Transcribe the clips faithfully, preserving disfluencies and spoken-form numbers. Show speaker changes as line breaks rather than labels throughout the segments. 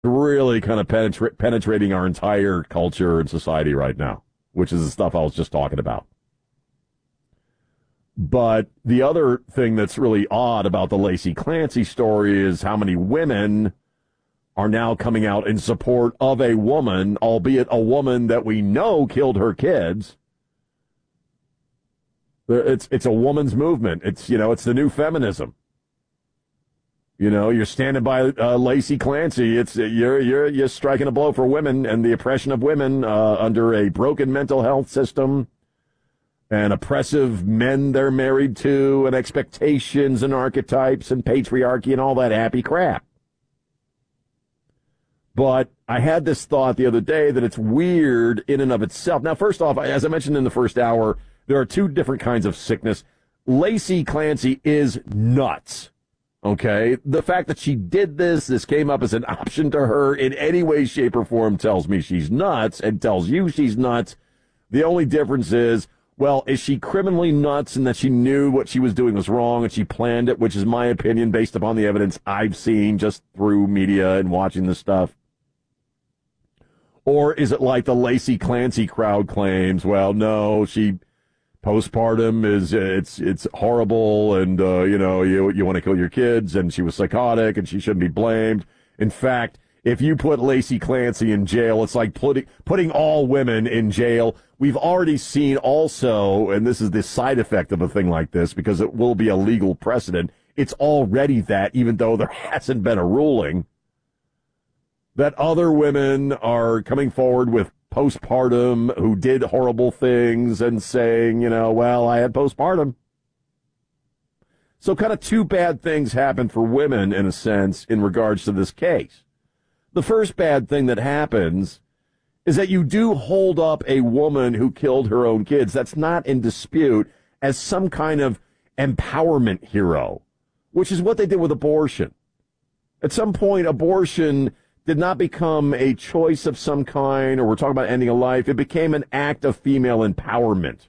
really kind of penetra- penetrating our entire culture and society right now, which is the stuff I was just talking about. But the other thing that's really odd about the Lacey Clancy story is how many women are now coming out in support of a woman, albeit a woman that we know killed her kids. It's it's a woman's movement. It's, you know, it's the new feminism. You know, you're standing by uh, Lacey Clancy. It's you're you're you're striking a blow for women and the oppression of women uh, under a broken mental health system and oppressive men they're married to and expectations and archetypes and patriarchy and all that happy crap. But I had this thought the other day that it's weird in and of itself. Now, first off, as I mentioned in the first hour, there are two different kinds of sickness. Lacey Clancy is nuts, okay? The fact that she did this, this came up as an option to her in any way, shape, or form tells me she's nuts and tells you she's nuts. The only difference is, well, is she criminally nuts in that she knew what she was doing was wrong and she planned it, which is my opinion based upon the evidence I've seen just through media and watching this stuff? Or is it like the Lacey Clancy crowd claims, well, no, she postpartum is, it's it's horrible and, uh, you know, you, you want to kill your kids and she was psychotic and she shouldn't be blamed. In fact, if you put Lacey Clancy in jail, it's like putting, putting all women in jail. We've already seen also, and this is the side effect of a thing like this because it will be a legal precedent, it's already that, even though there hasn't been a ruling, that other women are coming forward with postpartum who did horrible things and saying, you know, well, I had postpartum. So kind of two bad things happened for women, in a sense, in regards to this case. The first bad thing that happens is that you do hold up a woman who killed her own kids. That's not in dispute as some kind of empowerment hero, which is what they did with abortion. At some point, abortion did not become a choice of some kind, or we're talking about ending a life. It became an act of female empowerment,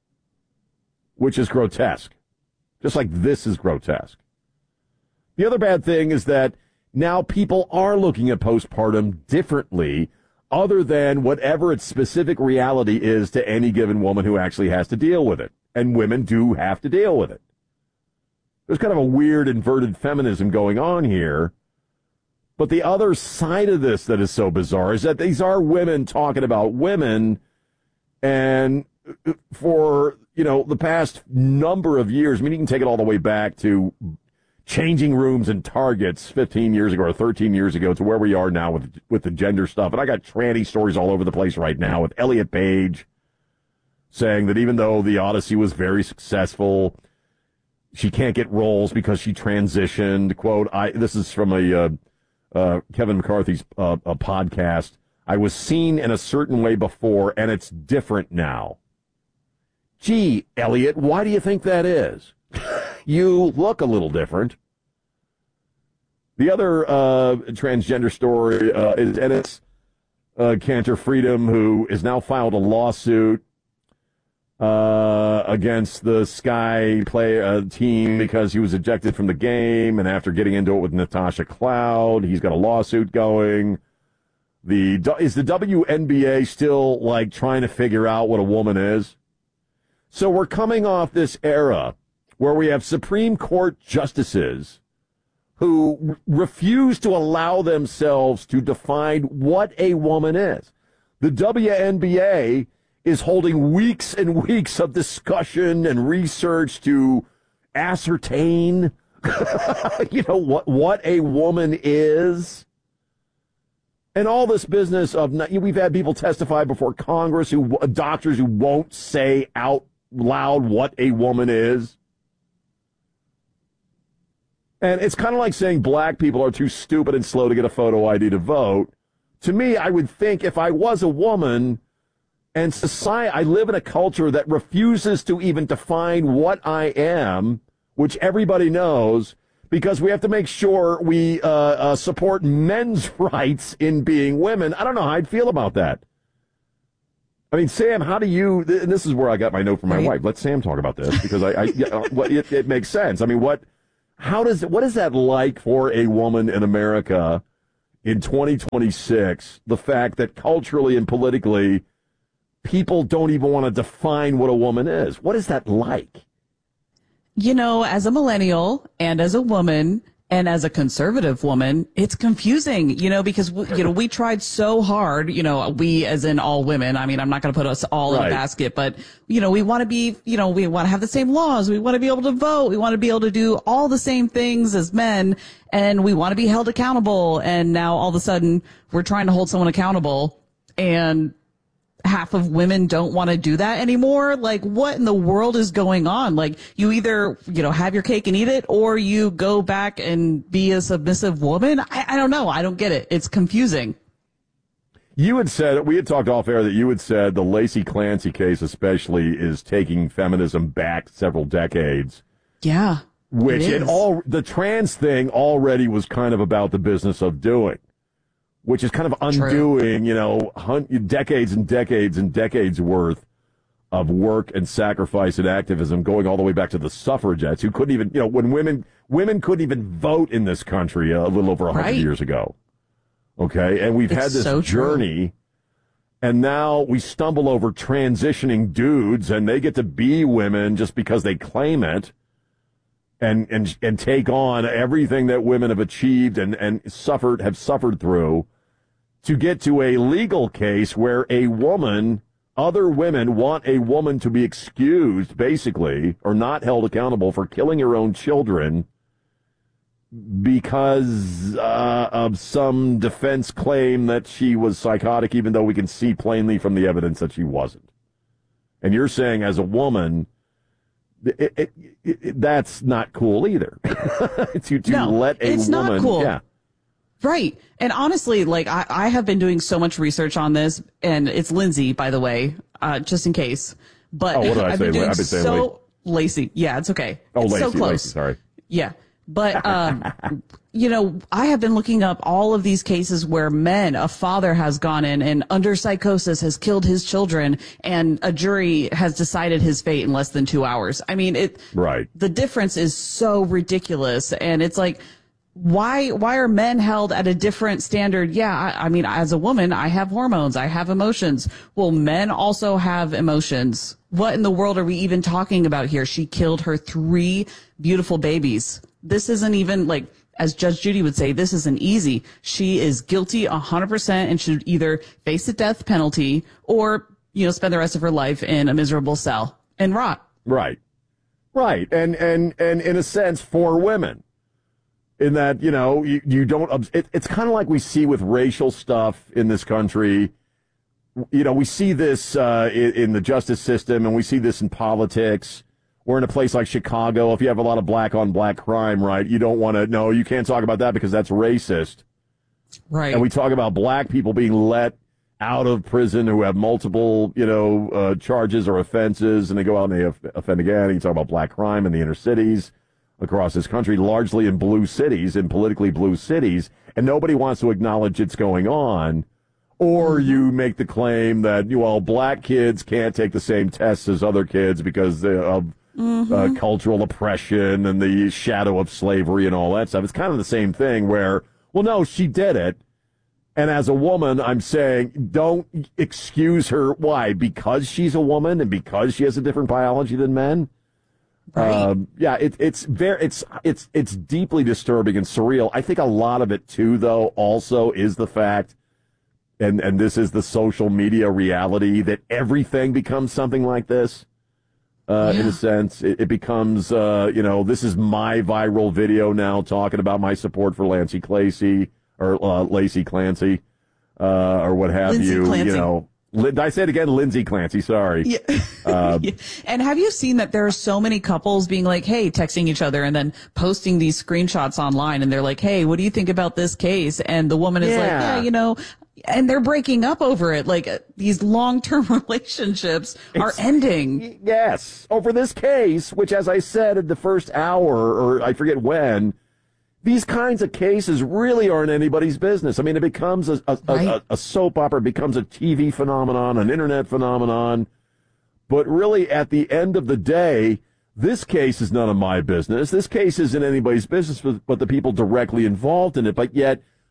which is grotesque. Just like this is grotesque. The other bad thing is that now people are looking at postpartum differently, other than whatever its specific reality is to any given woman who actually has to deal with it. And women do have to deal with it. There's kind of a weird inverted feminism going on here. But the other side of this that is so bizarre is that these are women talking about women, and for, you know, the past number of years, I mean, you can take it all the way back to changing rooms and Targets fifteen years ago or thirteen years ago to where we are now with with the gender stuff. And I got tranny stories all over the place right now with Elliot Page saying that even though the Odyssey was very successful, she can't get roles because she transitioned. Quote, I this is from a uh, uh, Kevin McCarthy's uh, a podcast. I was seen in a certain way before, and it's different now. Gee, Elliot, why do you think that is? You look a little different. The other uh, transgender story uh, is Ennis uh, Cantor Freedom, who has now filed a lawsuit uh, against the Sky play uh, team because he was ejected from the game, and after getting into it with Natasha Cloud, he's got a lawsuit going. The is the W N B A still like trying to figure out what a woman is? So we're coming off this era where we have Supreme Court justices who r- refuse to allow themselves to define what a woman is. The W N B A is holding weeks and weeks of discussion and research to ascertain, you know, what, what a woman is. And all this business of, we've had people testify before Congress, who doctors who won't say out loud what a woman is. And it's kind of like saying black people are too stupid and slow to get a photo I D to vote. To me, I would think if I was a woman and society, I live in a culture that refuses to even define what I am, which everybody knows, because we have to make sure we uh, uh, support men's rights in being women. I don't know how I'd feel about that. I mean, Sam, how do you, th- and this is where I got my note from my wife. Let Sam talk about this because I, I yeah, well, it, it makes sense. I mean, what, how does, what is that like for a woman in America in twenty twenty-six the fact that culturally and politically people don't even want to define what a woman is? What is that like?
You know, as a millennial and as a woman and as a conservative woman, it's confusing, you know, because, you know, we tried so hard, you know, we as in all women. I mean, I'm not going to put us all
right.
in a basket, but, you know, we want to be, you know, we want to have the same laws. We want to be able to vote. We want to be able to do all the same things as men, and we want to be held accountable. And now all of a sudden we're trying to hold someone accountable, and half of women don't want to do that anymore. Like, what in the world is going on? Like, you either, you know, have your cake and eat it, or you go back and be a submissive woman. I, I don't know. I don't get it. It's confusing.
You had said, we had talked off air that you had said the Lacey Clancy case especially is taking feminism back several decades.
Yeah.
Which it all, the trans thing already was kind of about the business of doing. Which is kind of undoing, True. you know, hun- decades and decades and decades worth of work and sacrifice and activism, going all the way back to the suffragettes, who couldn't even, you know, when women women couldn't even vote in this country a little over one hundred
right.
years ago. Okay, and we've
it's
had this
so
journey, and now we stumble over transitioning dudes, and they get to be women just because they claim it. And, and and take on everything that women have achieved and, and suffered have suffered through, to get to a legal case where a woman, other women want a woman to be excused, basically, or not held accountable for killing her own children because uh, of some defense claim that she was psychotic, even though we can see plainly from the evidence that she wasn't. And you're saying, as a woman, It, it, it, it, that's not cool either. to to
no,
let a
it's
woman,
not cool.
Yeah.
Right. And honestly, like, I, I have been doing so much research on this, and it's Lindsay, by the way, uh, just in case. But
oh, what did I
I've
say?
been doing
I've been saying
so Lacey. Yeah, it's okay.
Oh,
it's
Lacey,
so close.
Lacey, sorry.
Yeah. But, um, you know, I have been looking up all of these cases where men, a father has gone in and under psychosis has killed his children, and a jury has decided his fate in less than two hours. I mean, it,
right.
The difference is so ridiculous. And it's like, why, why are men held at a different standard? Yeah. I, I mean, as a woman, I have hormones. I have emotions. Well, men also have emotions. What in the world are we even talking about here? She killed her three beautiful babies. This isn't even, like, as Judge Judy would say, this isn't easy. She is guilty one hundred percent and should either face a death penalty or, you know, spend the rest of her life in a miserable cell and rot.
Right. Right. And, and, and in a sense, for women, in that, you know, you, you don't, it, it's kind of like we see with racial stuff in this country. You know, we see this uh, in, in the justice system, and we see this in politics. We're in a place like Chicago. If you have a lot of black on black crime, right, you don't want to, no, you can't talk about that because that's racist.
Right.
And we talk about black people being let out of prison who have multiple, you know, uh, charges or offenses, and they go out and they offend again. And you talk about black crime in the inner cities across this country, largely in blue cities, in politically blue cities, and nobody wants to acknowledge it's going on. Or you make the claim that, well, black kids can't take the same tests as other kids because of mm-hmm. uh, cultural oppression and the shadow of slavery and all that stuff. It's kind of the same thing where, well, no, she did it. And as a woman, I'm saying don't excuse her. Why? Because she's a woman and because she has a different biology than men?
Right.
Um, yeah, it, it's very, it's, it's, it's deeply disturbing and surreal. I think a lot of it, too, though, also is the fact, and, and this is the social media reality, that everything becomes something like this. Uh, yeah. In a sense, it, it becomes, uh, you know, this is my viral video now talking about my support for Lancey Clancy or uh, Lacey Clancy, uh, or what have
Lindsay
you.
Clancy.
You know, did I say it again? Lindsay Clancy. Sorry.
Yeah.
Uh,
yeah. And have you seen that there are so many couples being like, hey, texting each other and then posting these screenshots online, and they're like, hey, what do you think about this case? And the woman is
yeah.
like, yeah, you know. And they're breaking up over it. Like, uh, these long-term relationships are it's, ending.
Yes. Over this case, which, as I said in the first hour, or I forget when, these kinds of cases really aren't anybody's business. I mean, it becomes a, a, right. a, a soap opera, it becomes a T V phenomenon, an internet phenomenon. But really, at the end of the day, this case is none of my business. This case isn't anybody's business but, but the people directly involved in it. But yet,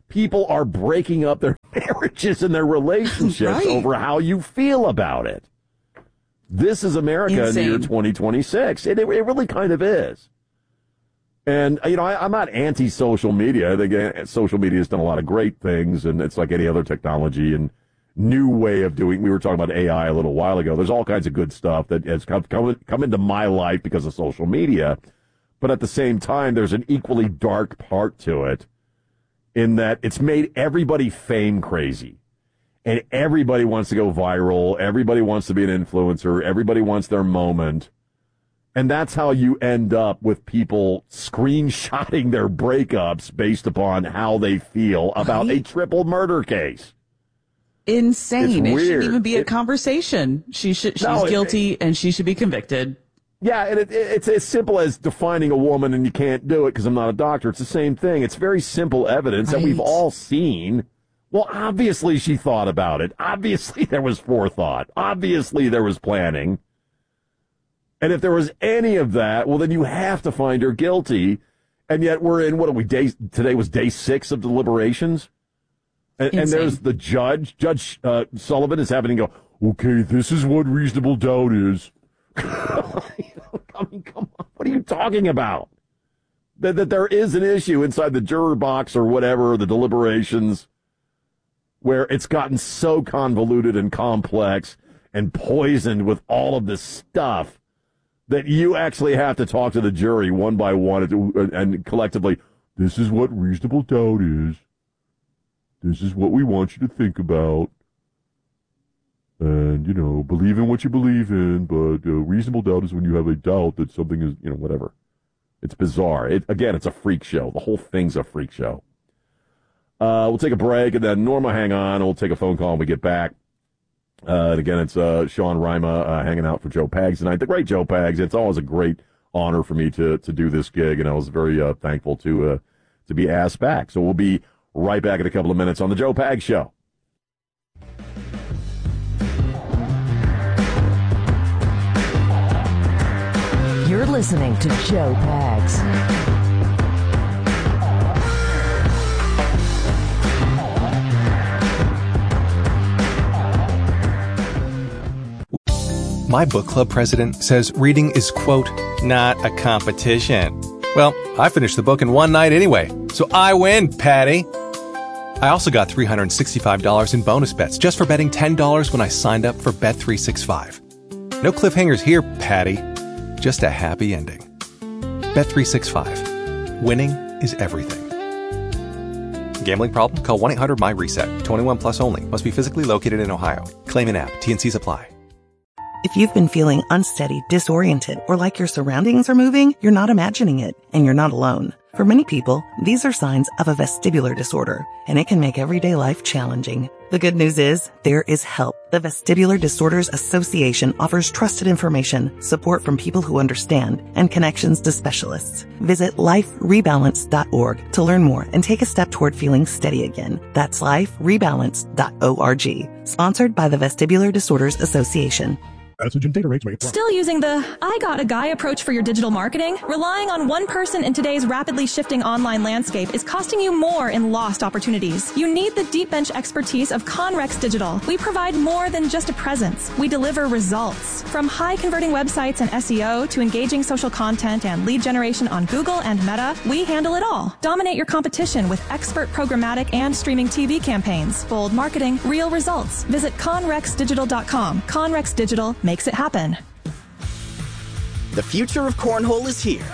People are breaking up their marriages and their relationships right. over how you feel about it. This is America Insane. in the year twenty twenty-six. It, it really kind of is. And, you know, I, I'm not anti-social media. I think social media has done a lot of great things, and it's like any other technology and new way of doing. We were talking about A I a little while ago. There's all kinds of good stuff that has come, come, come into my life because of social media. But at the same time, there's an equally dark part to it in that it's made everybody fame crazy. And everybody wants to go viral. Everybody wants to be an influencer. Everybody wants their moment. And that's how you end up with people screenshotting their breakups based upon how they feel about right. a triple murder case.
Insane.
It's
it
weird.
shouldn't even be a
it,
conversation. She should, she's
no,
guilty
it,
and she should be convicted.
Yeah, and it, it, it's as simple as defining a woman and you can't do it because I'm not a doctor. It's the same thing. It's very simple evidence right. that we've all seen. Well, obviously she thought about it. Obviously there was forethought. Obviously there was planning. And if there was any of that, well, then you have to find her guilty. And yet we're in, what are we, day, today was day six of deliberations? And, and there's the judge, Judge uh, Sullivan is having to go, okay, this is what reasonable doubt is. I mean, come on, what are you talking about? That, that there is an issue inside the juror box or whatever, the deliberations, where it's gotten so convoluted and complex and poisoned with all of this stuff that you actually have to talk to the jury one by one and, and collectively, this is what reasonable doubt is. This is what we want you to think about. And, you know, believe in what you believe in, but uh, reasonable doubt is when you have a doubt that something is, you know, whatever. It's bizarre. It, again, it's a freak show. The whole thing's a freak show. Uh, we'll take a break, and then Norma, hang on, and we'll take a phone call when we get back. Uh, and again, it's uh, Sean Rima uh, hanging out for Joe Pags tonight. The great Joe Pags. It's always a great honor for me to to do this gig, and I was very uh, thankful to uh, to be asked back. So we'll be right back in a couple of minutes on the Joe Pags Show.
You're listening to Joe Pags.
My book club president says reading is, quote, not a competition. Well, I finished the book in one night anyway, so I win, Patty. I also got three hundred sixty-five dollars in bonus bets just for betting ten dollars when I signed up for Bet three sixty-five. No cliffhangers here, Patty. Just a happy ending. Bet three sixty-five. Winning is everything. Gambling problem? Call one eight hundred my reset. twenty-one plus only. Must be physically located in Ohio. Claim in app. T and C's apply.
If you've been feeling unsteady, disoriented, or like your surroundings are moving, you're not imagining it, and you're not alone. For many people, these are signs of a vestibular disorder, and it can make everyday life challenging. The good news is, there is help. The Vestibular Disorders Association offers trusted information, support from people who understand, and connections to specialists. Visit life rebalance dot org to learn more and take a step toward feeling steady again. That's life rebalance dot org. Sponsored by the Vestibular Disorders Association.
Message and data rates may apply.
Still using the I got a guy approach for your digital marketing? Relying on one person in today's rapidly shifting online landscape is costing you more in lost opportunities. You need the deep bench expertise of Conrex Digital. We provide more than just a presence. We deliver results. From high converting websites and S E O to engaging social content and lead generation on Google and Meta, we handle it all. Dominate your competition with expert programmatic and streaming T V campaigns. Bold marketing, real results. Visit conrex digital dot com. Conrex Digital makes it happen.
The future of cornhole is here.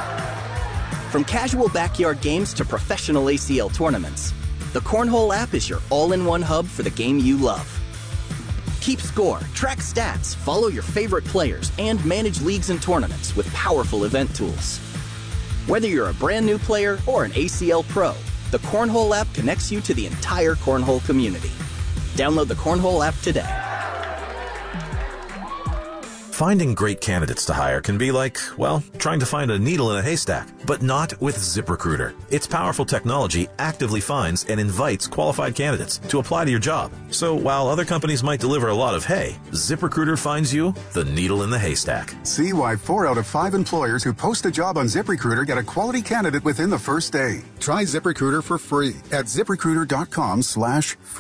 From casual backyard games to professional A C L tournaments, the Cornhole app is your all-in-one hub for the game you love. Keep score, track stats, follow your favorite players, and manage leagues and tournaments with powerful event tools. Whether you're a brand new player or an A C L pro, the Cornhole app connects you to the entire cornhole community. Download the Cornhole app today.
Finding great candidates to hire can be like, well, trying to find a needle in a haystack, but not with ZipRecruiter. Its powerful technology actively finds and invites qualified candidates to apply to your job. So while other companies might deliver a lot of hay, ZipRecruiter finds you the needle in the haystack.
See why four out of five employers who post a job on ZipRecruiter get a quality candidate within the first day. Try ZipRecruiter for free at ZipRecruiter.com slash